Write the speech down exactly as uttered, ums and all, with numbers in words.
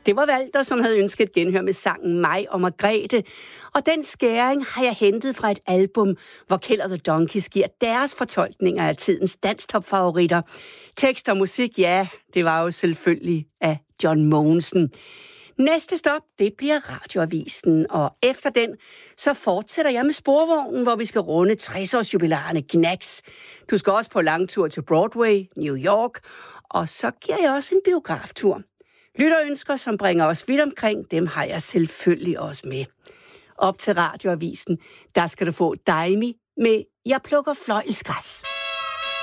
Det var Walter, som havde ønsket genhør med sangen Mig og Margrethe. Og den skæring har jeg hentet fra et album, hvor Keld og The Donkeys giver deres fortolkninger af tidens danstop-favoritter. Tekst og musik, ja, det var jo selvfølgelig af John Mogensen. Næste stop, det bliver Radioavisen, og efter den, så fortsætter jeg med Sporvognen, hvor vi skal runde tres-års-jubilarerne Knacks. Du skal også på langtur til Broadway, New York, og så giver jeg også en biograftur. Lytterønsker, som bringer os vidt omkring, dem har jeg selvfølgelig også med. Op til Radioavisen, der skal du få Daimi med Jeg plukker fløjelsgræs.